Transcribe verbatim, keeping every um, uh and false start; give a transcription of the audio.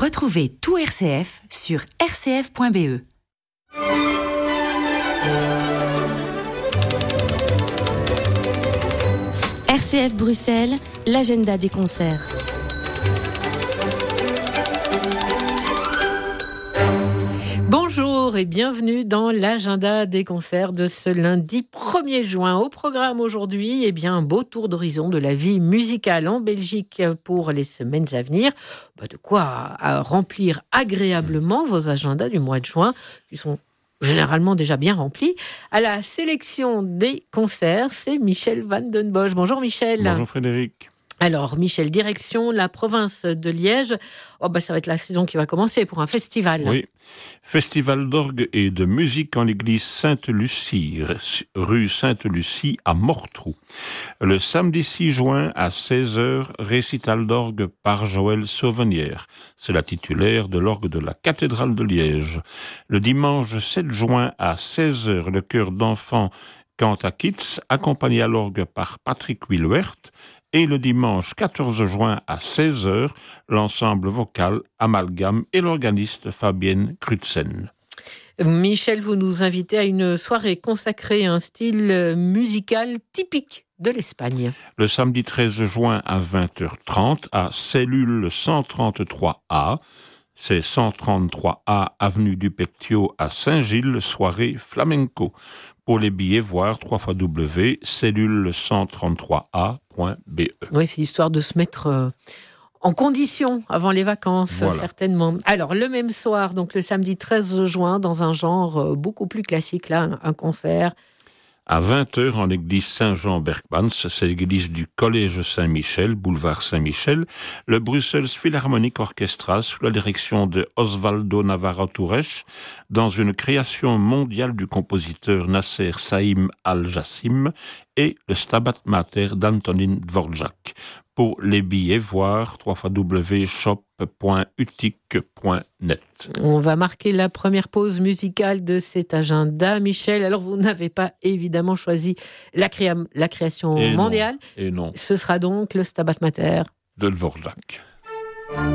Retrouvez tout R C F sur r c f point b e. R C F Bruxelles, l'agenda des concerts. Bonjour et bienvenue dans l'agenda des concerts de ce lundi premier juin. Au programme aujourd'hui, eh bien, un beau tour d'horizon de la vie musicale en Belgique pour les semaines à venir. Bah, de quoi remplir agréablement vos agendas du mois de juin, qui sont généralement déjà bien remplis. À la sélection des concerts, c'est Michel Van Den Bosch. Bonjour Michel. Bonjour Frédéric. Alors, Michel, direction la province de Liège. Oh, bah, ça va être la saison qui va commencer pour un festival. Oui, festival d'orgue et de musique en l'église Sainte-Lucie, rue Sainte-Lucie à Mortrou. Le samedi six juin à seize heures, récital d'orgue par Joël Sauvenière. C'est la titulaire de l'orgue de la cathédrale de Liège. Le dimanche sept juin à seize heures, le chœur d'enfants Cant à Kitz, accompagné à l'orgue par Patrick Wilwert. Et le dimanche quatorze juin à seize heures, l'ensemble vocal Amalgame et l'organiste Fabienne Crutzen. Michel, vous nous invitez à une soirée consacrée à un style musical typique de l'Espagne. Le samedi treize juin à vingt heures trente à Cellule cent trente-trois A, c'est cent trente-trois A avenue du Pectio à Saint-Gilles, soirée flamenco. Pour les billets, voir w w w point cellule cent trente-trois a point b e. Oui, c'est histoire de se mettre euh, en condition avant les vacances, voilà. Certainement. Alors, le même soir, donc le samedi treize juin, dans un genre euh, beaucoup plus classique, là, un, un concert. À vingt heures, en l'église Saint-Jean-Bergmans, c'est l'église du Collège Saint-Michel, boulevard Saint-Michel, le Brussels Philharmonic Orchestra, sous la direction de Osvaldo Navarro Tourech, dans une création mondiale du compositeur Nasser Saïm Al-Jassim et le Stabat Mater d'Antonin Dvorak. Pour les billets, voir w w w point shop point utic point net. On va marquer la première pause musicale de cet agenda. Michel, alors vous n'avez pas évidemment choisi la, créa- la création et mondiale. Non, et non. Ce sera donc le Stabat Mater de Dvorak.